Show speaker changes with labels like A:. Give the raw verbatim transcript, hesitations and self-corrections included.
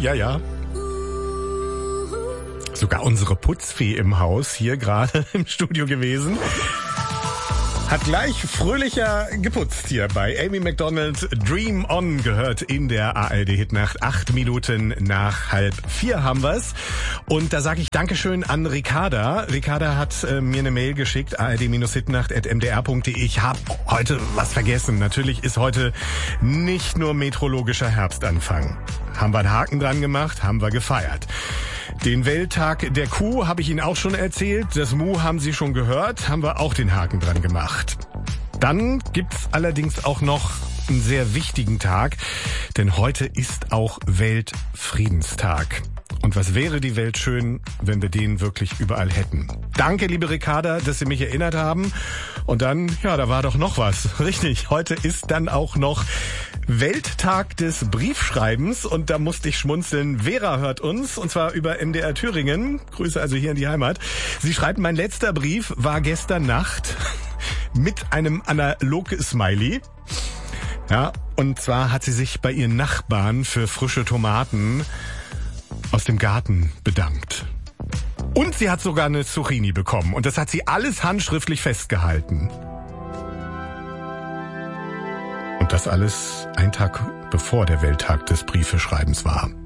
A: ja, ja. Sogar unsere Putzfee im Haus hier gerade im Studio gewesen. Hat gleich fröhlicher geputzt hier bei Amy Macdonald. Dream On gehört in der A R D-Hitnacht. Acht Minuten nach halb vier haben wir's. Und da sage ich Dankeschön an Ricarda. Ricarda hat äh, mir eine Mail geschickt, a r d hitnacht at m d r punkt d e. Ich habe heute was vergessen. Natürlich ist heute nicht nur meteorologischer Herbstanfang. Haben wir einen Haken dran gemacht, haben wir gefeiert. Den Welttag der Kuh habe ich Ihnen auch schon erzählt. Das Mu haben Sie schon gehört, haben wir auch den Haken dran gemacht. Dann gibt's allerdings auch noch einen sehr wichtigen Tag, denn heute ist auch Weltfriedenstag. Und was wäre die Welt schön, wenn wir den wirklich überall hätten. Danke, liebe Ricarda, dass Sie mich erinnert haben. Und dann, ja, da war doch noch was. Richtig, heute ist dann auch noch Welttag des Briefschreibens. Und da musste ich schmunzeln. Vera hört uns, und zwar über M D R Thüringen. Grüße also hier in die Heimat. Sie schreibt, mein letzter Brief war gestern Nacht mit einem Analog-Smiley. Ja, und zwar hat sie sich bei ihren Nachbarn für frische Tomaten aus dem Garten bedankt. Und sie hat sogar eine Zucchini bekommen. Und das hat sie alles handschriftlich festgehalten. Und das alles ein Tag bevor der Welttag des Briefeschreibens war.